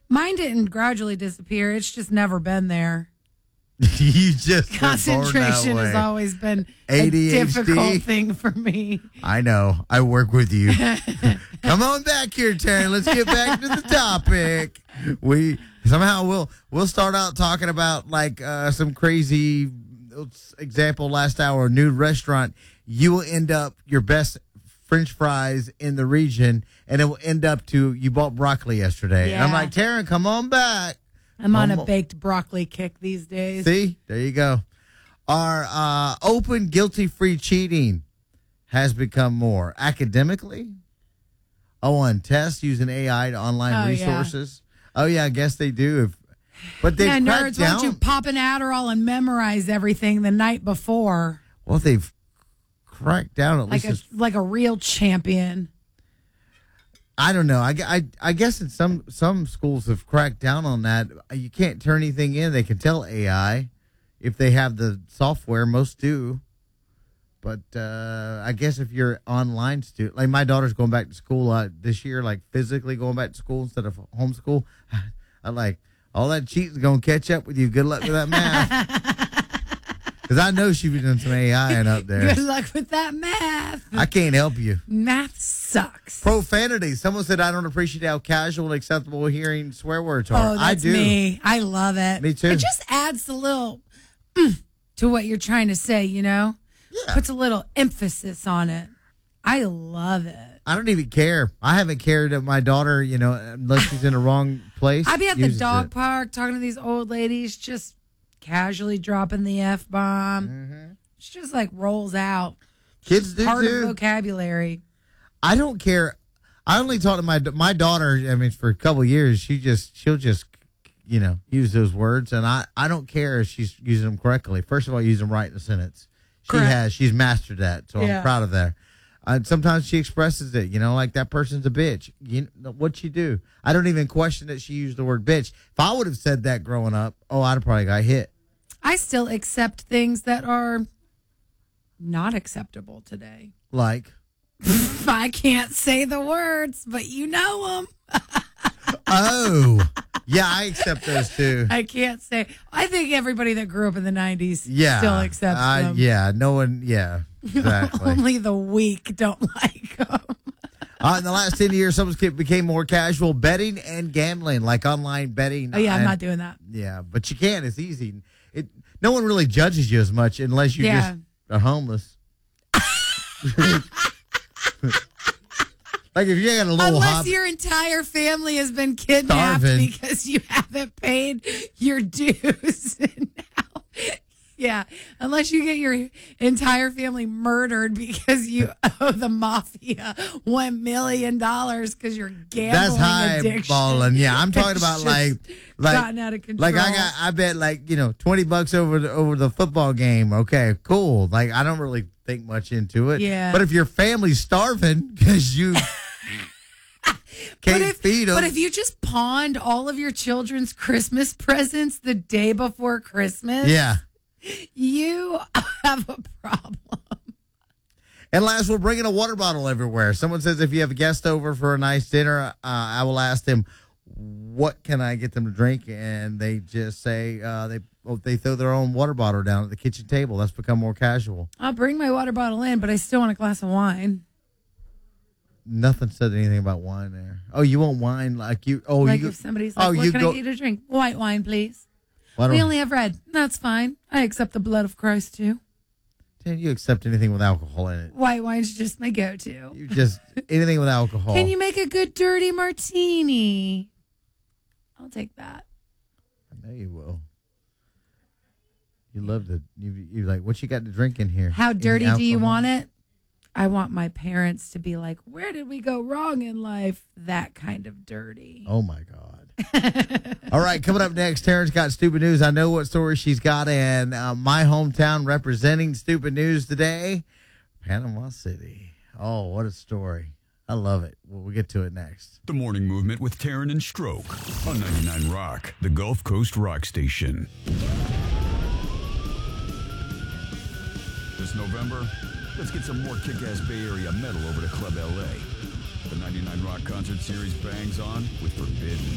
Mine didn't gradually disappear. It's just never been there. You just concentration has always been ADHD. a difficult thing for me. I know. I work with you. Come on back here, Taryn. Let's get back to the topic. We'll start out talking about like some crazy example last hour, new restaurant. You will end up your best French fries in the region, and it will end up to you bought broccoli yesterday. Yeah. And I'm like, Taryn, come on back. I'm on a baked broccoli kick these days. See? There you go. Our open guilty-free cheating has become more academically. On tests using AI to online resources. Yeah. Oh, yeah, I guess they do. But they've cracked nerds, down. why don't you pop an Adderall and memorize everything the night before? Well, they've cracked down at least. Like a real champion. I don't know. I guess in some schools have cracked down on that. You can't turn anything in. They can tell AI if they have the software. Most do. But I guess if you're online student, like my daughter's going back to school this year, like physically going back to school instead of homeschool, I'm like, all that cheating's going to catch up with you. Good luck with that math. Because I know she'd be doing some AI up there. Good luck with that math. I can't help you. Math sucks. Profanity. Someone said, I don't appreciate how casual and acceptable hearing swear words are. Oh, that's me. I love it. Me too. It just adds a little to what you're trying to say, you know? Yeah. Puts a little emphasis on it. I love it. I don't even care. I haven't cared of my daughter, unless she's in the wrong place. I'd be at the dog park talking to these old ladies, just casually dropping the F-bomb. Mm-hmm. She just like rolls out. Kids do part too. of vocabulary. I don't care. I only talk to my daughter. I mean, for a couple of years, she'll just use those words, and I don't care if she's using them correctly. First of all, use them right in a sentence. She's mastered that, so I'm proud of that. Sometimes she expresses it, like that person's a bitch. What'd she do? I don't even question that she used the word bitch. If I would have said that growing up, I'd have probably got hit. I still accept things that are not acceptable today. Like? I can't say the words, but you know them. Oh, yeah, I accept those too. I can't say. I think everybody that grew up in the 90s still accepts them. Yeah, no one, exactly. Only the weak don't like them. In the last 10 years, someone became more casual betting and gambling, like online betting. Oh, yeah, I'm not doing that. Yeah, but you can. It's easy. No one really judges you as much unless you just are homeless. Like if you got a little unless your entire family has been kidnapped because you haven't paid your dues. Yeah, unless you get your entire family murdered because you owe the mafia $1 million because you're gambling. That's addiction. highballing. Yeah, I'm talking about like gotten out of control. Like I bet like $20 over the football game. Okay, cool. Like I don't really think much into it. Yeah, but if your family's starving because you can't feed them. But if you just pawned all of your children's Christmas presents the day before Christmas, you have a problem. And last, we're bringing a water bottle everywhere. Someone says if you have a guest over for a nice dinner, I will ask them, what can I get them to drink? And they just say they throw their own water bottle down at the kitchen table. That's become more casual. I'll bring my water bottle in, but I still want a glass of wine. Nothing said anything about wine there. Oh, you want wine like you? Oh, like if somebody's like, what can I get you to drink? White wine, please. We only have red. That's fine. I accept the blood of Christ, too. Can you accept anything with alcohol in it? White wine's just my go-to. You just anything with alcohol. Can you make a good dirty martini? I'll take that. I know you will. You love to. You like what you got to drink in here? How dirty do you want it? I want my parents to be like, where did we go wrong in life? That kind of dirty. Oh, my God. All right, coming up next, Taryn's got Stupid News. I know what story she's got in my hometown representing Stupid News today, Panama City. Oh, what a story. I love it. We'll get to it next. The Morning Movement with Taryn and Stroke on 99 Rock, the Gulf Coast rock station. This November, let's get some more kick-ass Bay Area metal over to Club LA. The 99 Rock Concert Series bangs on with Forbidden.